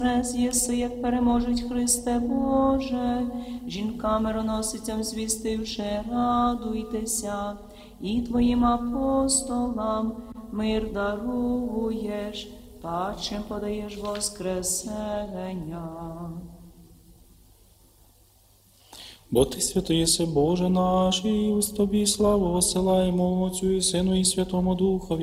Воскрес єси, як переможуть Христе Боже, жінкам мироносицям звістивши, радуйтеся, і Твоїм апостолам мир даруєш, падшим подаєш воскресення. Бо Ти святий єси, Боже наш, і ось Тобі славу осилаємо Отцю і Сину і Святому Духові,